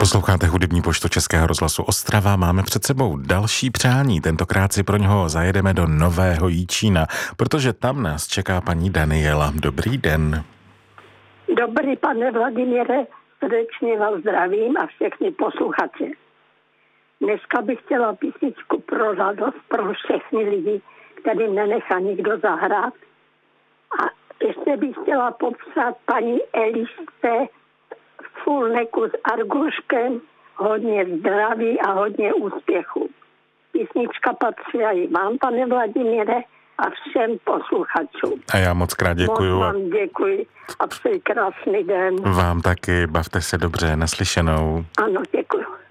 Posloucháte hudební poštu Českého rozhlasu Ostrava. Máme před sebou další přání. Tentokrát si pro něho zajedeme do Nového Jičína, protože tam nás čeká paní Daniela. Dobrý den. Dobrý, pane Vladimíre, srdečně vás zdravím a všechny posluchače. Dneska bych chtěla písničku pro radost pro všechny lidi, kterým nenechá nikdo zahrát. A ještě bych chtěla popsat paní Elišce v Fulneku s Arguškem hodně zdraví a hodně úspěchu. Písnička patří i vám, pane Vladimíre, a všem posluchačům. A já moc krát děkuju. Moc vám děkuji a přeji krásný den. Vám taky, bavte se dobře, naslyšenou. Ano, děkuju.